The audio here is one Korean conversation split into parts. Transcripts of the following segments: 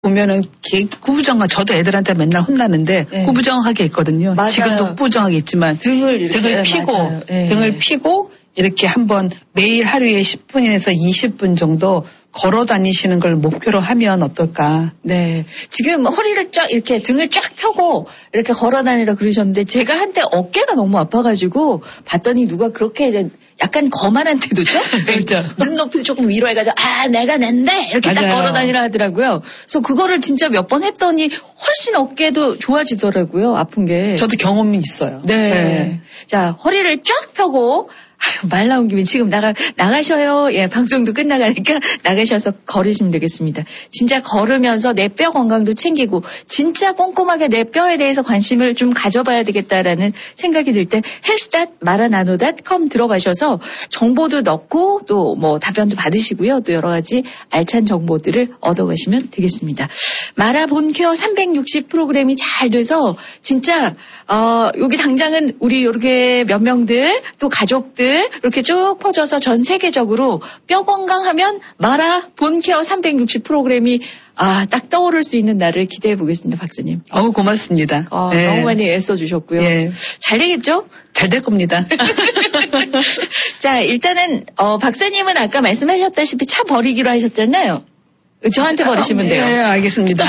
보면은 구부정한 저도 애들한테 맨날 혼나는데 네. 구부정하게 있거든요. 맞아요. 지금도 구부정하게 있지만 등을 피고 네. 등을 피고 이렇게 한번 매일 하루에 10분에서 20분 정도 걸어 다니시는 걸 목표로 하면 어떨까? 네. 지금 허리를 쫙 이렇게 등을 쫙 펴고 이렇게 걸어 다니라 그러셨는데 제가 한때 어깨가 너무 아파가지고 봤더니 누가 그렇게 약간 거만한 태도죠? 그렇죠. 눈높이도 조금 위로 해가지고 내가 낸데 이렇게 맞아요. 딱 걸어 다니라 하더라고요. 그래서 그거를 진짜 몇 번 했더니 훨씬 어깨도 좋아지더라고요. 아픈 게. 저도 경험이 있어요. 네. 네. 자, 허리를 쫙 펴고 말 나온 김에 지금 나가셔요. 예, 방송도 끝나가니까 나가셔서 걸으시면 되겠습니다. 진짜 걸으면서 내 뼈 건강도 챙기고 진짜 꼼꼼하게 내 뼈에 대해서 관심을 좀 가져봐야 되겠다라는 생각이 들 때 health.maranano.com 들어가셔서 정보도 넣고 또 뭐 답변도 받으시고요. 또 여러 가지 알찬 정보들을 얻어가시면 되겠습니다. 마라 본케어 360 프로그램이 잘 돼서 진짜 여기 당장은 우리 이렇게 몇 명들 또 가족들 이렇게 쭉 퍼져서 전 세계적으로 뼈 건강하면 마라 본케어 360 프로그램이 딱 떠오를 수 있는 날을 기대해 보겠습니다, 박사님. 고맙습니다. 네. 너무 많이 애써주셨고요. 네. 잘 되겠죠? 잘 될 겁니다. 자, 일단은 박사님은 아까 말씀하셨다시피 차 버리기로 하셨잖아요. 저한테 버리시면 돼요. 네, 알겠습니다.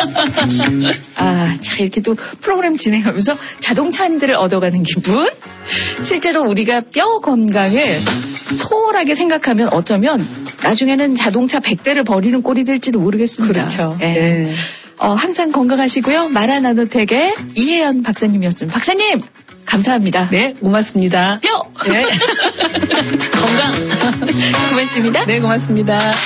자, 이렇게 또 프로그램 진행하면서 자동차 한 대를 얻어가는 기분? 실제로 우리가 뼈 건강을 소홀하게 생각하면 어쩌면 나중에는 자동차 100대를 버리는 꼴이 될지도 모르겠습니다. 그렇죠. 네. 네. 항상 건강하시고요. 마라나노텍의 이혜연 박사님이었습니다. 박사님! 감사합니다. 네, 고맙습니다. 뼈! 네. 건강! 고맙습니다. 네, 고맙습니다.